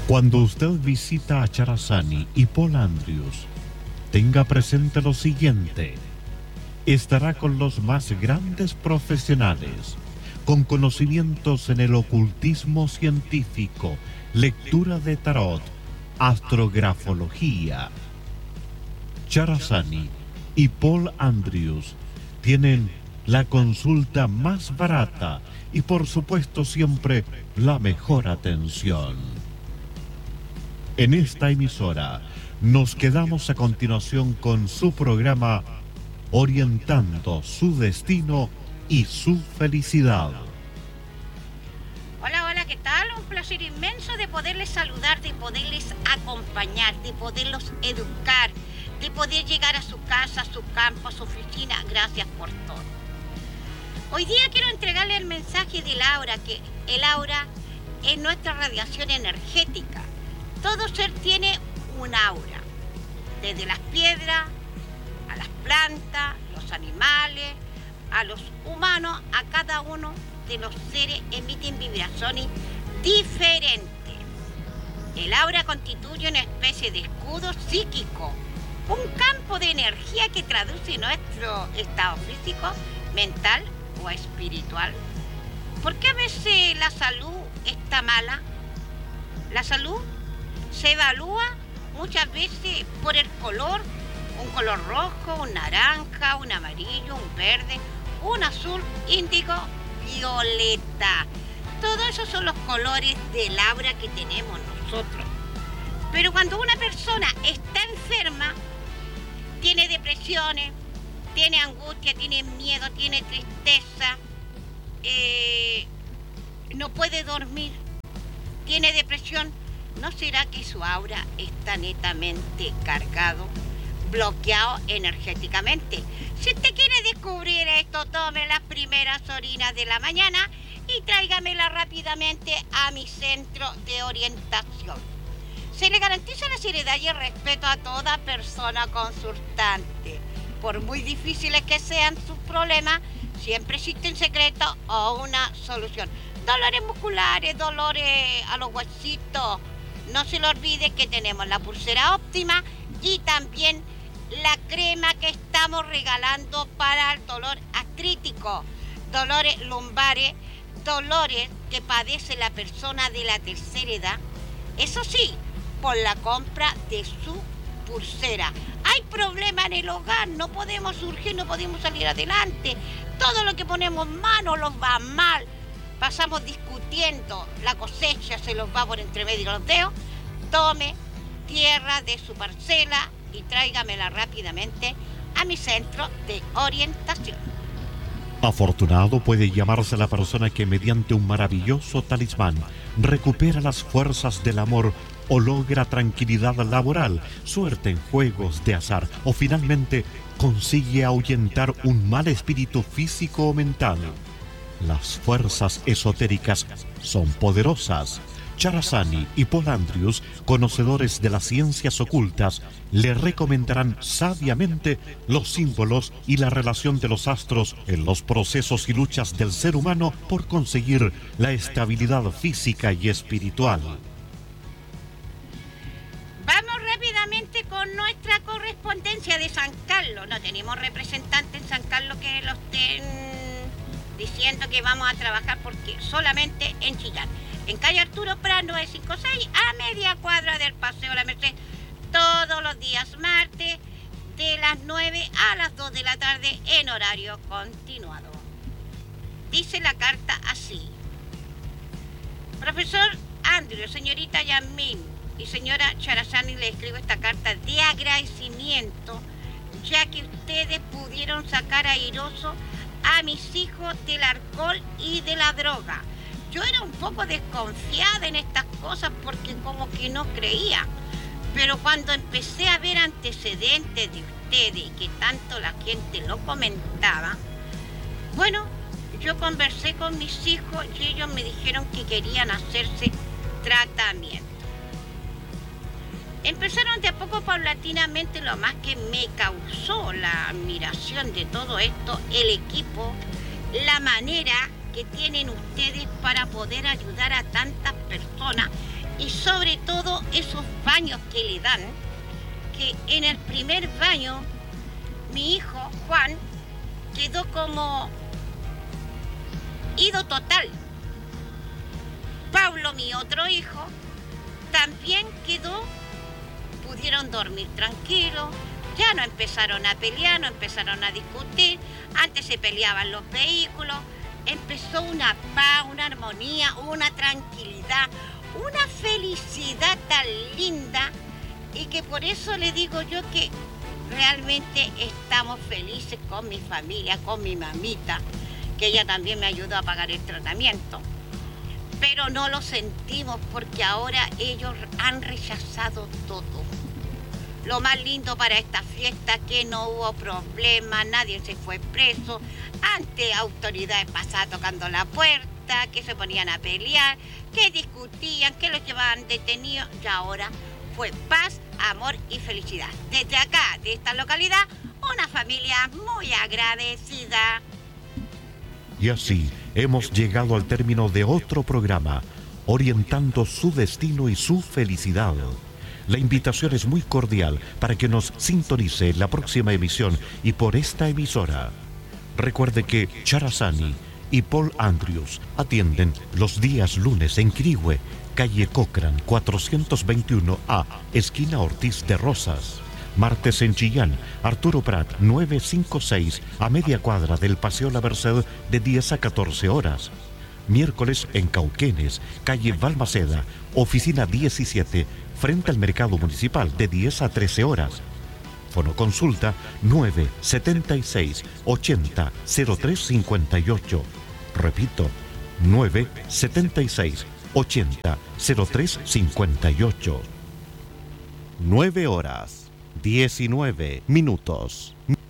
Cuando usted visita a Charazani y Paul Andrews, tenga presente lo siguiente: estará con los más grandes profesionales, con conocimientos en el ocultismo científico, lectura de tarot, astrografología. Charazani y Paul Andrews tienen la consulta más barata y por supuesto siempre la mejor atención. En esta emisora nos quedamos a continuación con su programa Orientando su destino y su felicidad. Hola, hola, ¿qué tal? Un placer inmenso de poderles saludar, de poderles acompañar, de poderlos educar, de poder llegar a su casa, a su campo, a su oficina. Gracias por todo. Hoy día quiero entregarle el mensaje del aura, que el aura es nuestra radiación energética. Todo ser tiene un aura, desde las piedras, a las plantas, los animales, a los humanos, a cada uno de los seres emiten vibraciones diferentes. El aura constituye una especie de escudo psíquico, un campo de energía que traduce nuestro estado físico, mental o espiritual. ¿Por qué a veces la salud está mala? La salud se evalúa muchas veces por el color, un color rojo, un naranja, un amarillo, un verde, un azul, índigo, violeta. Todos esos son los colores del aura que tenemos nosotros. Pero cuando una persona está enferma, tiene depresiones, tiene angustia, tiene miedo, tiene tristeza, no puede dormir, tiene depresión, ¿no será que su aura está netamente cargado, bloqueado energéticamente? Si usted quiere descubrir esto, tome las primeras orinas de la mañana y tráigamela rápidamente a mi centro de orientación. Se le garantiza la seriedad y el respeto a toda persona consultante. Por muy difíciles que sean sus problemas, siempre existe un secreto o una solución. Dolores musculares, dolores a los huesitos. No se le olvide que tenemos la pulsera óptima y también la crema que estamos regalando para el dolor artrítico, dolores lumbares, dolores que padece la persona de la tercera edad. Eso sí, por la compra de su pulsera. Hay problemas en el hogar, no podemos surgir, no podemos salir adelante. Todo lo que ponemos mano nos va mal. Pasamos discutiendo, la cosecha se los va por entre medio de los dedos. Tome tierra de su parcela y tráigamela rápidamente a mi centro de orientación. Afortunado puede llamarse la persona que mediante un maravilloso talismán recupera las fuerzas del amor o logra tranquilidad laboral, suerte en juegos de azar o finalmente consigue ahuyentar un mal espíritu físico o mental. Las fuerzas esotéricas son poderosas. Charazani y Paul Andrews, conocedores de las ciencias ocultas, le recomendarán sabiamente los símbolos y la relación de los astros en los procesos y luchas del ser humano por conseguir la estabilidad física y espiritual. Vamos rápidamente con nuestra correspondencia de San Carlos. No tenemos representante en San Carlos que lo estén diciendo que vamos a trabajar, porque solamente en Chillán. En calle Arturo Prat 956, a media cuadra del Paseo La Merced, todos los días martes, de las 9 a las 2 de la tarde en horario continuado. Dice la carta así: Profesor Andrew, señorita Yasmín y señora Charazani, le escribo esta carta de agradecimiento, ya que ustedes pudieron sacar airoso a mis hijos del alcohol y de la droga. Yo era un poco desconfiada en estas cosas porque como que no creía. Pero cuando empecé a ver antecedentes de ustedes y que tanto la gente lo comentaba, bueno, yo conversé con mis hijos y ellos me dijeron que querían hacerse tratamiento. Empezaron de a poco paulatinamente. Lo más que me causó la admiración de todo esto, el equipo, la manera que tienen ustedes para poder ayudar a tantas personas y sobre todo esos baños que le dan, que en el primer baño mi hijo Juan quedó como ido total. Pablo, mi otro hijo, también quedó, pudieron dormir tranquilos, ya no empezaron a pelear, no empezaron a discutir, antes se peleaban los vehículos, empezó una paz, una armonía, una tranquilidad, una felicidad tan linda, y que por eso le digo yo que realmente estamos felices con mi familia, con mi mamita, que ella también me ayudó a pagar el tratamiento. Pero no lo sentimos porque ahora ellos han rechazado todo. Lo más lindo para esta fiesta que no hubo problema, nadie se fue preso. Antes autoridades pasaban tocando la puerta, que se ponían a pelear, que discutían, que los llevaban detenidos. Y ahora fue paz, amor y felicidad. Desde acá, de esta localidad, una familia muy agradecida. Y así hemos llegado al término de otro programa, orientando su destino y su felicidad. La invitación es muy cordial para que nos sintonice en la próxima emisión y por esta emisora. Recuerde que Charazani y Paul Andrews atienden los días lunes en Quirihue, calle Cochrane 421A, esquina Ortiz de Rosas. Martes en Chillán, Arturo Prat 956, a media cuadra del Paseo La Merced, de 10 a 14 horas. Miércoles en Cauquenes, calle Balmaceda, oficina 17, frente al Mercado Municipal, de 10 a 13 horas. Fonoconsulta 976 80 0358. Repito, 976 80 0358. 9 horas, 19 minutos.